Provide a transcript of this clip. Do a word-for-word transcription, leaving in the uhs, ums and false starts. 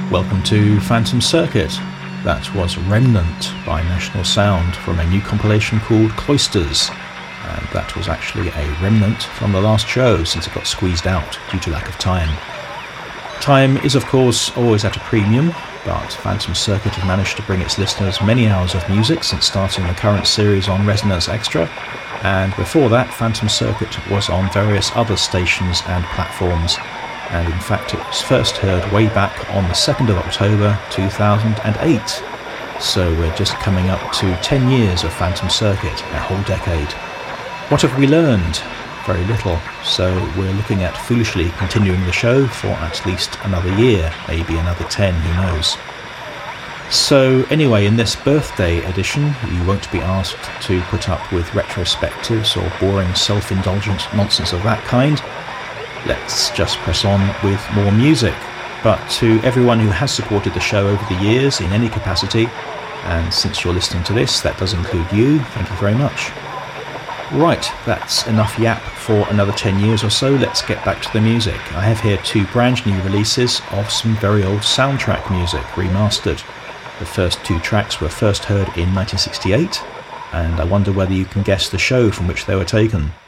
Welcome to Phantom Circuit. That was Remnant by National Sound from a new compilation called Cloisters. And that was actually a remnant from the last show since it got squeezed out due to lack of time. Time is of course always at a premium, but Phantom Circuit has managed to bring its listeners many hours of music since starting the current series on Resonance Extra, and before that Phantom Circuit was on various other stations and platforms, and in fact it was first heard way back on the second of October two thousand eight. So we're just coming up to ten years of Phantom Circuit, a whole decade. What have we learned? Very little, so we're looking at foolishly continuing the show for at least another year, maybe another ten, who knows. So anyway, in this birthday edition, you won't be asked to put up with retrospectives or boring self-indulgent nonsense of that kind. Let's just press on with more music. But to everyone who has supported the show over the years in any capacity, and since you're listening to this, that does include you, thank you very much. Right, that's enough yap for another ten years or so. Let's get back to the music. I have here two brand new releases of some very old soundtrack music, remastered. The first two tracks were first heard in nineteen sixty-eight, and I wonder whether you can guess the show from which they were taken.